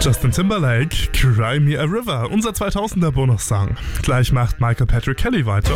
Justin Timberlake, Cry Me a River, unser 2000er Bonussong. Gleich macht Michael Patrick Kelly weiter.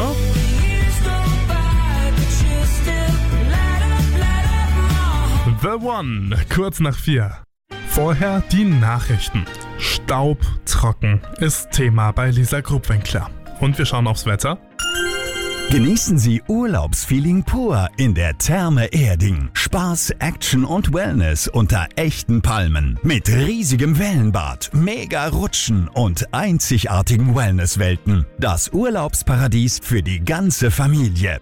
The One, kurz nach 4. Vorher die Nachrichten. Staubtrocken ist Thema bei Lisa Grubwinkler. Und wir schauen aufs Wetter. Genießen Sie Urlaubsfeeling pur in der Therme Erding. Spaß, Action und Wellness unter echten Palmen. Mit riesigem Wellenbad, mega Rutschen und einzigartigen Wellnesswelten. Das Urlaubsparadies für die ganze Familie.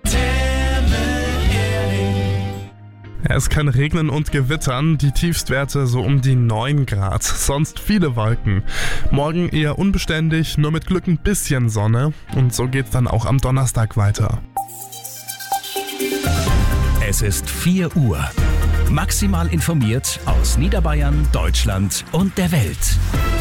Es kann regnen und gewittern, die Tiefstwerte so um die 9 Grad, sonst viele Wolken. Morgen eher unbeständig, nur mit Glück ein bisschen Sonne und so geht's dann auch am Donnerstag weiter. Es ist 4 Uhr. Maximal informiert aus Niederbayern, Deutschland und der Welt.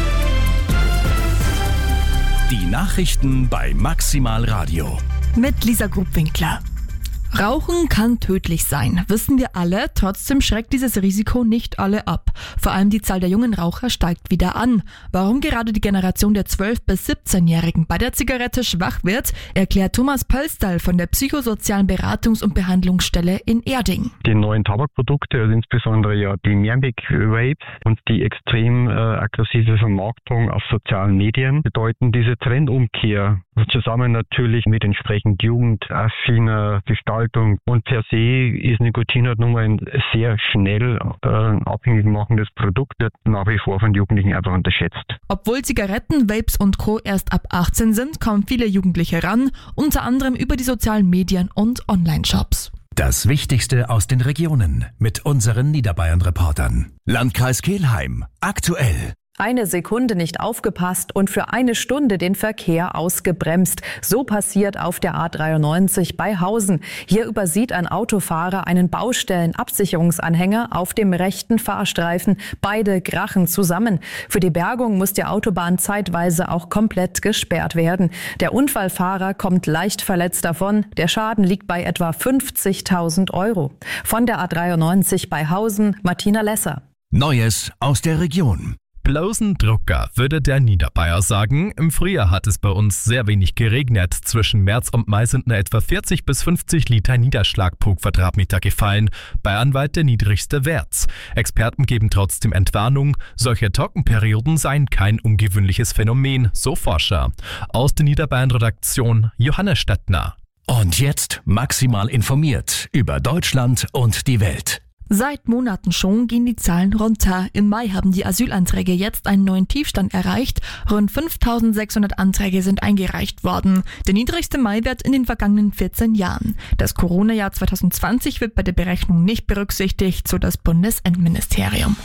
Die Nachrichten bei Maximal Radio. Mit Lisa Grubwinkler. Rauchen kann tödlich sein, wissen wir alle, trotzdem schreckt dieses Risiko nicht alle ab. Vor allem die Zahl der jungen Raucher steigt wieder an. Warum gerade die Generation der 12- bis 17-Jährigen bei der Zigarette schwach wird, erklärt Thomas Pölsterl von der psychosozialen Beratungs- und Behandlungsstelle in Erding. Die neuen Tabakprodukte, also insbesondere ja die Mehrweg-Vapes und die extrem aggressive Vermarktung auf sozialen Medien bedeuten diese Trendumkehr zusammen natürlich mit entsprechend jugendaffiner Gestaltung. Und per se ist Nikotin halt nun mal ein sehr schnell abhängig machendes Produkt, wird nach wie vor von Jugendlichen einfach unterschätzt. Obwohl Zigaretten, Vapes und Co. erst ab 18 sind, kommen viele Jugendliche ran, unter anderem über die sozialen Medien und Online-Shops. Das Wichtigste aus den Regionen mit unseren Niederbayern-Reportern. Landkreis Kelheim, aktuell. Eine Sekunde nicht aufgepasst und für eine Stunde den Verkehr ausgebremst. So passiert auf der A93 bei Hausen. Hier übersieht ein Autofahrer einen Baustellenabsicherungsanhänger auf dem rechten Fahrstreifen. Beide krachen zusammen. Für die Bergung muss die Autobahn zeitweise auch komplett gesperrt werden. Der Unfallfahrer kommt leicht verletzt davon. Der Schaden liegt bei etwa 50.000 €. Von der A93 bei Hausen, Martina Lesser. Neues aus der Region. Bloßen Drucker, würde der Niederbayer sagen. Im Frühjahr hat es bei uns sehr wenig geregnet. Zwischen März und Mai sind nur etwa 40 bis 50 Liter Niederschlag pro Quadratmeter gefallen. Bayernweit der niedrigste Wert. Experten geben trotzdem Entwarnung. Solche Trockenperioden seien kein ungewöhnliches Phänomen, so Forscher. Aus der Niederbayern-Redaktion Johannes Stettner. Und jetzt maximal informiert über Deutschland und die Welt. Seit Monaten schon gehen die Zahlen runter. Im Mai haben die Asylanträge jetzt einen neuen Tiefstand erreicht. Rund 5.600 Anträge sind eingereicht worden. Der niedrigste Maiwert in den vergangenen 14 Jahren. Das Corona-Jahr 2020 wird bei der Berechnung nicht berücksichtigt, so das Bundesinnenministerium.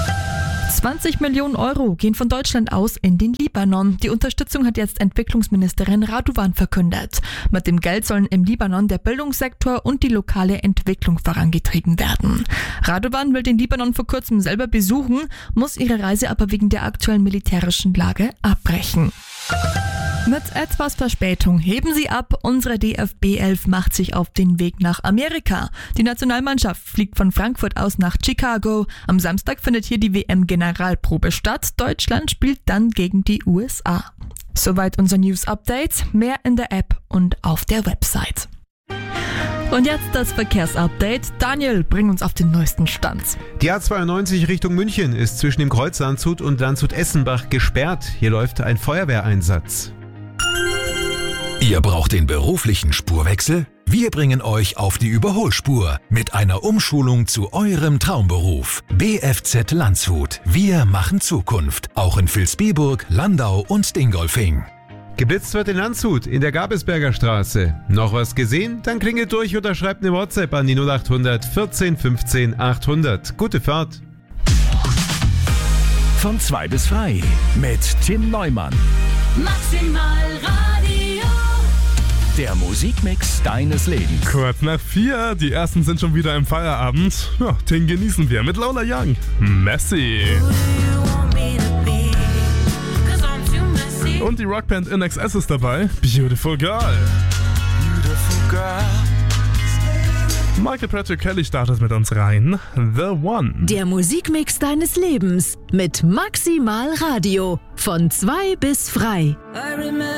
20 Millionen € gehen von Deutschland aus in den Libanon. Die Unterstützung hat jetzt Entwicklungsministerin Raduan verkündet. Mit dem Geld sollen im Libanon der Bildungssektor und die lokale Entwicklung vorangetrieben werden. Raduan will den Libanon vor kurzem selber besuchen, muss ihre Reise aber wegen der aktuellen militärischen Lage abbrechen. Mit etwas Verspätung heben sie ab. Unsere DFB 11 macht sich auf den Weg nach Amerika. Die Nationalmannschaft fliegt von Frankfurt aus nach Chicago. Am Samstag findet hier die WM-Generalprobe statt. Deutschland spielt dann gegen die USA. Soweit unser News-Update. Mehr in der App und auf der Website. Und jetzt das Verkehrsupdate. Daniel, bring uns auf den neuesten Stand. Die A92 Richtung München ist zwischen dem Kreuz Landshut und Landshut-Essenbach gesperrt. Hier läuft ein Feuerwehreinsatz. Ihr braucht den beruflichen Spurwechsel? Wir bringen euch auf die Überholspur mit einer Umschulung zu eurem Traumberuf. BFZ Landshut. Wir machen Zukunft. Auch in Vilsbiburg, Landau und Dingolfing. Geblitzt wird in Landshut in der Gabelsberger Straße. Noch was gesehen? Dann klingelt durch oder schreibt eine WhatsApp an die 0800 14 15 800. Gute Fahrt. Von 2 bis 3 mit Tim Neumann. Maximal Radio. Der Musikmix deines Lebens. Kurz nach 4, die ersten sind schon wieder im Feierabend. Ja, den genießen wir mit Lola Young. Messi. Und die Rockband INXS ist dabei. Beautiful Girl. Beautiful girl. Michael Patrick Kelly startet mit uns rein. The One. Der Musikmix deines Lebens mit Maximal Radio. Von 2 bis frei.